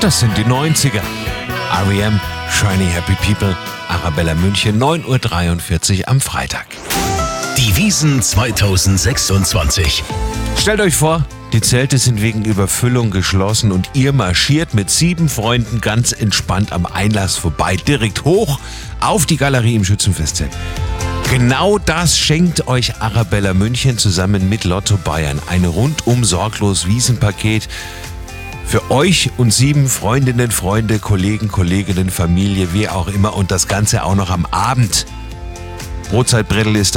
Das sind die 90er. R.E.M., Shiny Happy People, Arabella München, 9:43 Uhr am Freitag. Die Wiesn 2026. Stellt euch vor, die Zelte sind wegen Überfüllung geschlossen und ihr marschiert mit 7 Freunden ganz entspannt am Einlass vorbei, direkt hoch auf die Galerie im Schützenfestzelt. Genau das schenkt euch Arabella München zusammen mit Lotto Bayern. Ein rundum sorglos Wiesn-Paket für euch und 7 Freundinnen, Freunde, Kollegen, Kolleginnen, Familie, wie auch immer. Und das Ganze auch noch am Abend. Brotzeitbrettel ist